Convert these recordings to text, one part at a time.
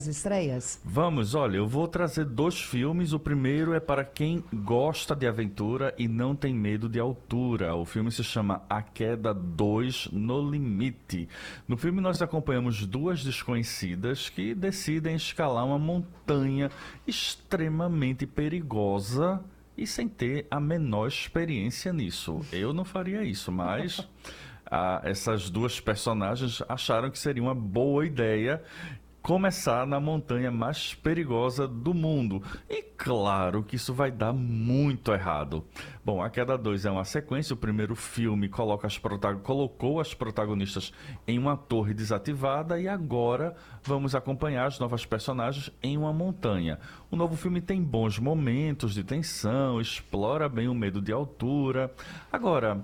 Estreias? Vamos, olha, eu vou trazer 2 filmes. O primeiro é para quem gosta de aventura e não tem medo de altura. O filme se chama A Queda 2 No Limite. No filme nós acompanhamos 2 desconhecidas que decidem escalar uma montanha extremamente perigosa e sem ter a menor experiência nisso. Eu não faria isso, mas essas 2 personagens acharam que seria uma boa ideia começar na montanha mais perigosa do mundo. E claro que isso vai dar muito errado. Bom, A Queda 2 é uma sequência. O primeiro filme colocou as protagonistas em uma torre desativada e agora vamos acompanhar as novas personagens em uma montanha. O novo filme tem bons momentos de tensão, explora bem o medo de altura. Agora,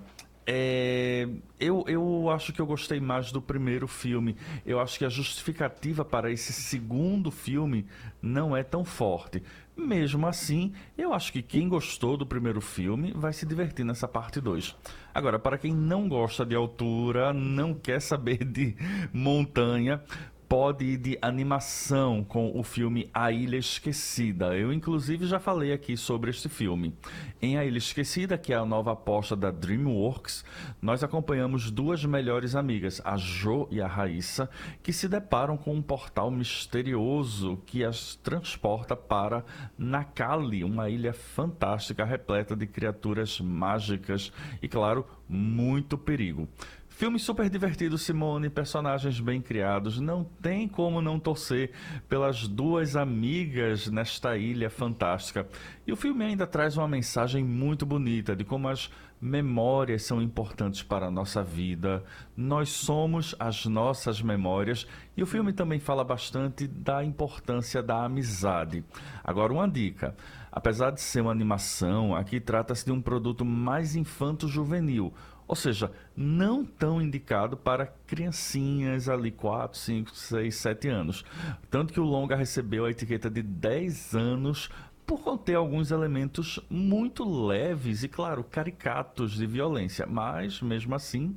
eu acho que eu gostei mais do primeiro filme. Eu acho que a justificativa para esse segundo filme não é tão forte. Mesmo assim, eu acho que quem gostou do primeiro filme vai se divertir nessa parte 2. Agora, para quem não gosta de altura, não quer saber de montanha, pode ir de animação com o filme A Ilha Esquecida. Eu, inclusive, já falei aqui sobre este filme. Em A Ilha Esquecida, que é a nova aposta da DreamWorks, nós acompanhamos 2 melhores amigas, a Jo e a Raíssa, que se deparam com um portal misterioso que as transporta para Nakali, uma ilha fantástica repleta de criaturas mágicas e, claro, muito perigo. Filme super divertido, Simone, personagens bem criados, não tem como não torcer pelas 2 amigas nesta ilha fantástica. E o filme ainda traz uma mensagem muito bonita de como as memórias são importantes para a nossa vida. Nós somos as nossas memórias e o filme também fala bastante da importância da amizade. Agora, uma dica. Apesar de ser uma animação, aqui trata-se de um produto mais infanto-juvenil. Ou seja, não tão indicado para criancinhas ali 4, 5, 6, 7 anos. Tanto que o longa recebeu a etiqueta de 10 anos por conter alguns elementos muito leves e, claro, caricatos de violência. Mas, mesmo assim,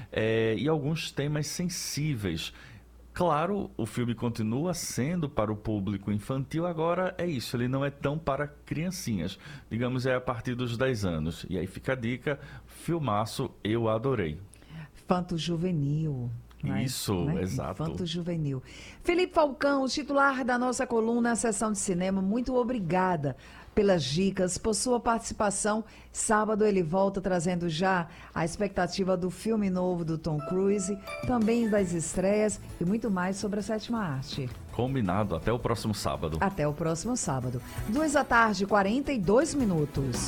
e alguns temas sensíveis. Claro, o filme continua sendo para o público infantil, agora é isso, ele não é tão para criancinhas, digamos, é a partir dos 10 anos. E aí fica a dica, filmaço, eu adorei. Infanto-juvenil. Isso, exato. Infanto-juvenil. Felipe Falcão, titular da nossa coluna Sessão de Cinema, muito obrigada pelas dicas, por sua participação. Sábado ele volta trazendo já a expectativa do filme novo do Tom Cruise, também das estreias e muito mais sobre a 7ª arte. Combinado, até o próximo sábado. Até o próximo sábado. 14h, 42 minutos.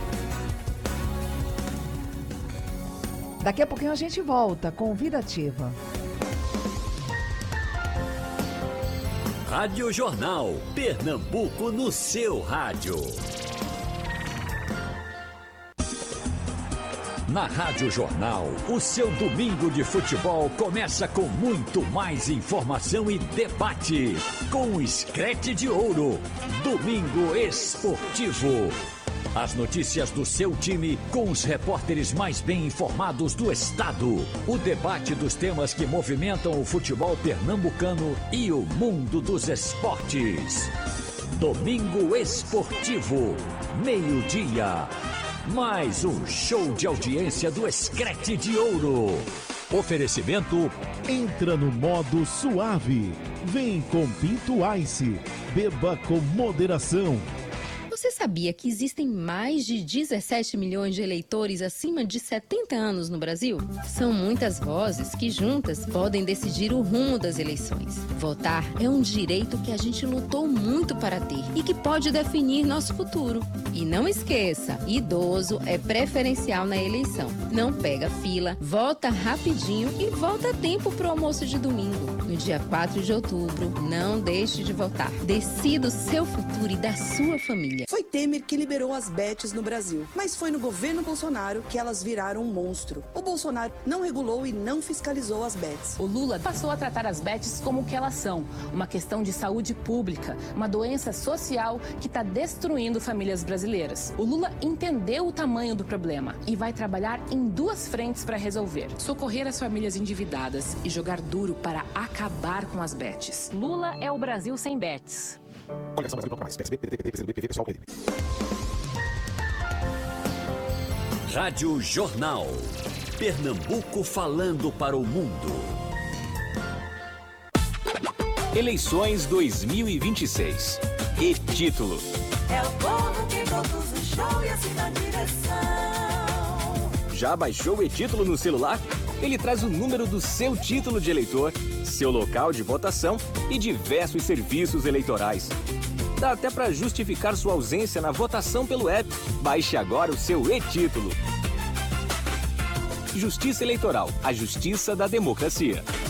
Daqui a pouquinho a gente volta com Vida Ativa. Rádio Jornal, Pernambuco no seu rádio. Na Rádio Jornal, o seu domingo de futebol começa com muito mais informação e debate. Com o Screte de Ouro, Domingo Esportivo. As notícias do seu time com os repórteres mais bem informados do estado. O debate dos temas que movimentam o futebol pernambucano e o mundo dos esportes. Domingo Esportivo, meio-dia. Mais um show de audiência do Screte de Ouro. Oferecimento: entra no modo suave. Vem com Pinto Ice. Beba com moderação. Você sabia que existem mais de 17 milhões de eleitores acima de 70 anos no Brasil? São muitas vozes que juntas podem decidir o rumo das eleições. Votar é um direito que a gente lutou muito para ter e que pode definir nosso futuro. E não esqueça, idoso é preferencial na eleição. Não pega fila, vota rapidinho e volta a tempo para o almoço de domingo. No dia 4 de outubro, não deixe de votar. Decida o seu futuro e da sua família. Foi Temer que liberou as bets no Brasil, mas foi no governo Bolsonaro que elas viraram um monstro. O Bolsonaro não regulou e não fiscalizou as bets. O Lula passou a tratar as bets como o que elas são, uma questão de saúde pública, uma doença social que está destruindo famílias brasileiras. O Lula entendeu o tamanho do problema e vai trabalhar em 2 frentes para resolver: socorrer as famílias endividadas e jogar duro para acabar acabar com as bets. Lula é o Brasil sem bets. Rádio Jornal. Pernambuco falando para o mundo. Eleições 2026. E título. É o povo que produz o show e assina a direção. Já baixou o e-título no celular? Ele traz o número do seu título de eleitor, seu local de votação e diversos serviços eleitorais. Dá até para justificar sua ausência na votação pelo app. Baixe agora o seu e-título. Justiça Eleitoral, a justiça da democracia.